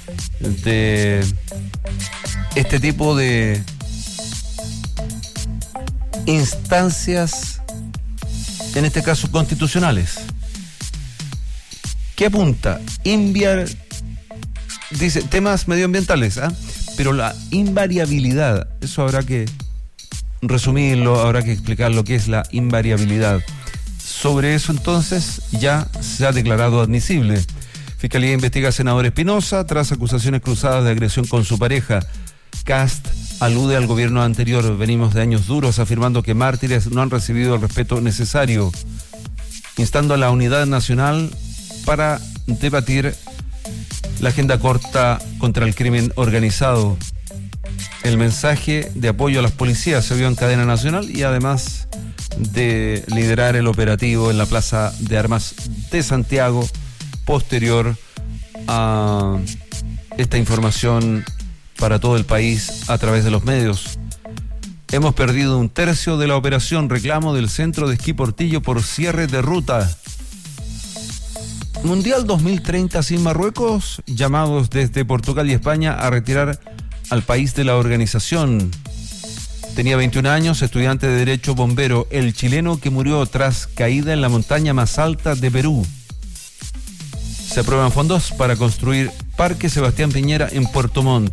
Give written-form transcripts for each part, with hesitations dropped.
de este tipo de instancias, en este caso constitucionales. ¿Qué apunta? Dice temas medioambientales, pero la invariabilidad, eso habrá que resumirlo, habrá que explicar lo que es la invariabilidad. Sobre eso entonces ya se ha declarado admisible. Fiscalía investiga a senador Espinosa tras acusaciones cruzadas de agresión con su pareja. Kast alude al gobierno anterior. Venimos de años duros afirmando que mártires no han recibido el respeto necesario, instando a la unidad nacional para debatir la agenda corta contra el crimen organizado. El mensaje de apoyo a las policías se vio en cadena nacional y además de liderar el operativo en la Plaza de Armas de Santiago, posterior a esta información para todo el país a través de los medios. Hemos perdido 1/3 de la operación, reclamo del Centro de Esquí Portillo por cierre de ruta. Mundial 2030 sin Marruecos, llamados desde Portugal y España a retirar al país de la organización. Tenía 21 años, estudiante de Derecho, bombero, el chileno que murió tras caída en la montaña más alta de Perú. Se aprueban fondos para construir Parque Sebastián Piñera en Puerto Montt.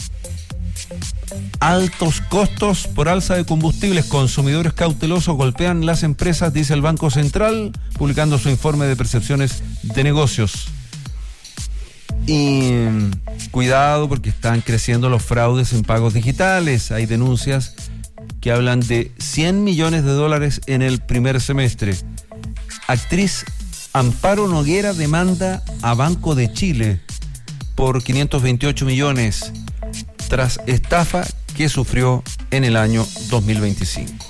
Altos costos por alza de combustibles, consumidores cautelosos golpean las empresas, dice el Banco Central, publicando su informe de percepciones de negocios. Y cuidado porque están creciendo los fraudes en pagos digitales. Hay denuncias que hablan de $100 millones en el primer semestre. Actriz Amparo Noguera demanda a Banco de Chile por 528 millones tras estafa que sufrió en el año 2025.